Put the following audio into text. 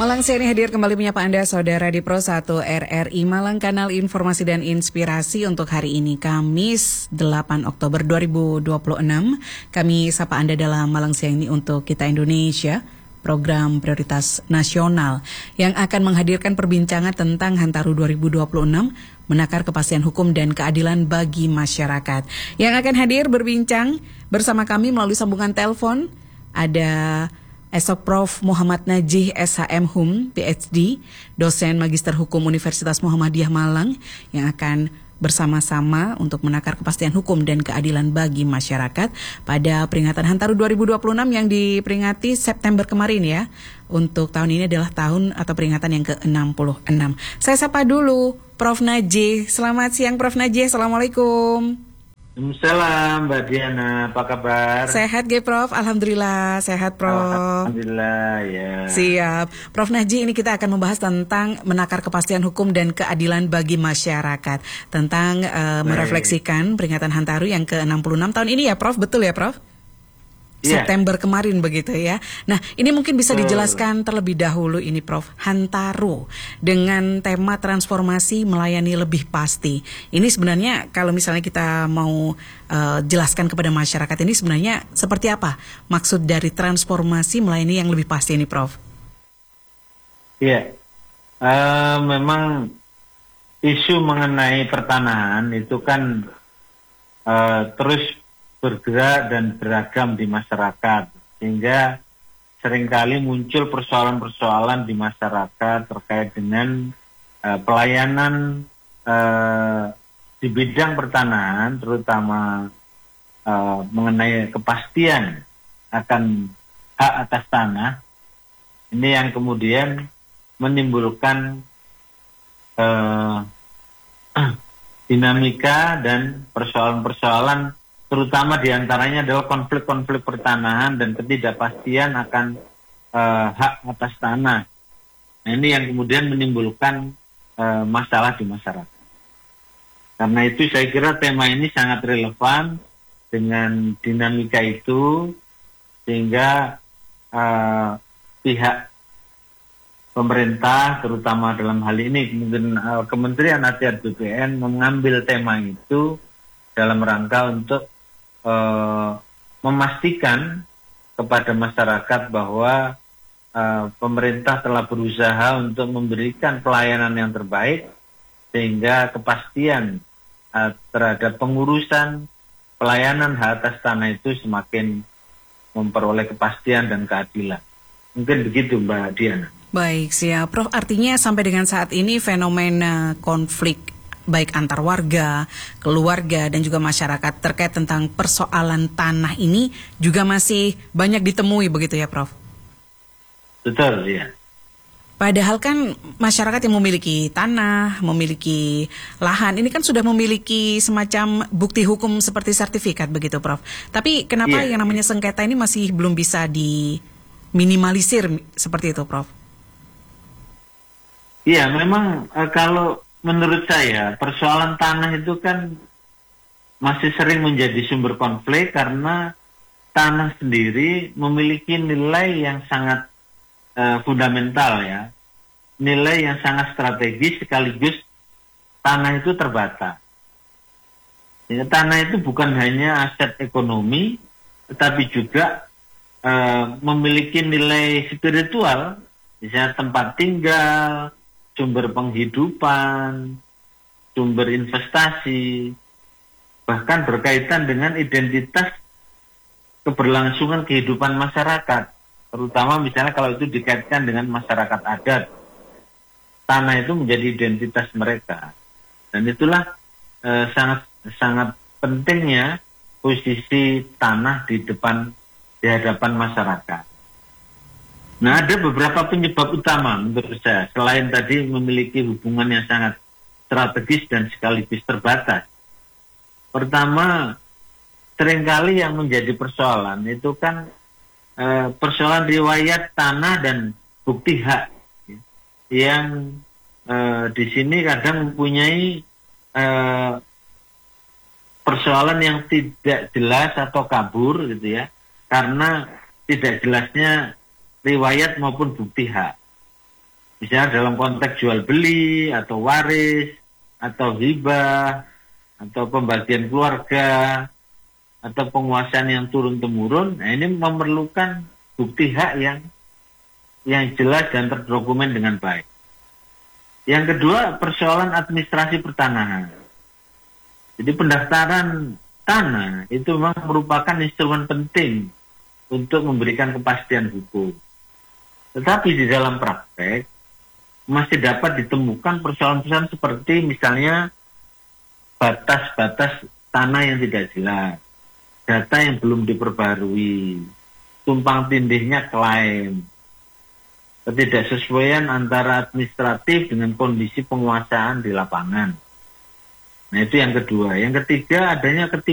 Malang Siang hadir kembali menyapa Anda Saudara di Pro 1 RRI Malang, kanal informasi dan inspirasi untuk hari ini Kamis 8 Oktober 2026. Kami sapa Anda dalam Malang Siang ini untuk Kita Indonesia, program prioritas nasional yang akan menghadirkan perbincangan tentang Hantaru 2026, menakar kepastian hukum dan keadilan bagi masyarakat. Yang akan hadir berbincang bersama kami melalui sambungan telepon ada Esok Prof. Muhammad Najih SHM Hum, PhD, dosen Magister Hukum Universitas Muhammadiyah Malang yang akan bersama-sama untuk menakar kepastian hukum dan keadilan bagi masyarakat pada peringatan Hantaru 2026 yang diperingati September kemarin ya. Untuk tahun ini adalah tahun atau peringatan yang ke-66. Saya sapa dulu Prof. Najih. Selamat siang Prof. Najih. Assalamualaikum. Assalamualaikum Mbak Diana, apa kabar? Sehat Ge Prof, Alhamdulillah sehat Prof. Alhamdulillah ya. Siap. Prof Najih, ini kita akan membahas tentang menakar kepastian hukum dan keadilan bagi masyarakat. Tentang merefleksikan peringatan Hantaru yang ke-66 tahun ini ya Prof, betul ya Prof? September kemarin begitu ya. Nah ini mungkin bisa dijelaskan terlebih dahulu ini Prof, Hantaru dengan tema transformasi melayani lebih pasti. Ini sebenarnya kalau misalnya kita mau jelaskan kepada masyarakat ini sebenarnya seperti apa maksud dari transformasi melayani yang lebih pasti ini Prof? Iya, memang isu mengenai pertanahan itu kan terus bergerak dan beragam di masyarakat, sehingga seringkali muncul persoalan-persoalan di masyarakat terkait dengan pelayanan di bidang pertanahan, terutama mengenai kepastian akan hak atas tanah. Ini yang kemudian menimbulkan dinamika dan persoalan-persoalan, terutama diantaranya adalah konflik-konflik pertanahan dan ketidakpastian akan hak atas tanah. Nah, ini yang kemudian menimbulkan masalah di masyarakat. Karena itu saya kira tema ini sangat relevan dengan dinamika itu, sehingga pihak pemerintah, terutama dalam hal ini mungkin Kementerian Atr BPN mengambil tema itu dalam rangka untuk memastikan kepada masyarakat bahwa pemerintah telah berusaha untuk memberikan pelayanan yang terbaik, sehingga kepastian terhadap pengurusan pelayanan hak atas tanah itu semakin memperoleh kepastian dan keadilan. Mungkin begitu Mbak Diana. Baik, siap Prof. Artinya sampai dengan saat ini fenomena konflik baik antar warga, keluarga, dan juga masyarakat terkait tentang persoalan tanah ini juga masih banyak ditemui begitu ya Prof? Betul, ya. Padahal kan masyarakat yang memiliki tanah, memiliki lahan, ini kan sudah memiliki semacam bukti hukum seperti sertifikat begitu Prof. Tapi kenapa yang namanya sengketa ini masih belum bisa diminimalisir seperti itu Prof? Iya, memang kalau menurut saya persoalan tanah itu kan masih sering menjadi sumber konflik karena tanah sendiri memiliki nilai yang sangat fundamental ya, nilai yang sangat strategis, sekaligus tanah itu terbatas. Ya, tanah itu bukan hanya aset ekonomi, tetapi juga memiliki nilai spiritual, misalnya tempat tinggal, sumber penghidupan, sumber investasi, bahkan berkaitan dengan identitas keberlangsungan kehidupan masyarakat, terutama misalnya kalau itu dikaitkan dengan masyarakat adat. Tanah itu menjadi identitas mereka, dan itulah sangat pentingnya posisi tanah di hadapan masyarakat. Nah, ada beberapa penyebab utama menurut saya, selain tadi memiliki hubungan yang sangat strategis dan sekaligus terbatas. Pertama, seringkali yang menjadi persoalan itu kan persoalan riwayat tanah dan bukti hak, yang di sini kadang mempunyai persoalan yang tidak jelas atau kabur gitu ya, karena tidak jelasnya riwayat maupun bukti hak. Misalnya dalam konteks jual beli atau waris atau hibah atau pembagian keluarga atau penguasaan yang turun-temurun. Nah, ini memerlukan bukti hak yang jelas dan terdokumen dengan baik. Yang kedua, persoalan administrasi pertanahan. Jadi pendaftaran tanah itu memang merupakan instrumen penting untuk memberikan kepastian hukum. Tetapi di dalam praktek masih dapat ditemukan persoalan-persoalan seperti misalnya batas-batas tanah yang tidak jelas, data yang belum diperbarui, tumpang tindihnya klaim, ketidaksesuaian antara administratif dengan kondisi penguasaan di lapangan. Nah, itu yang kedua. Yang ketiga, adanya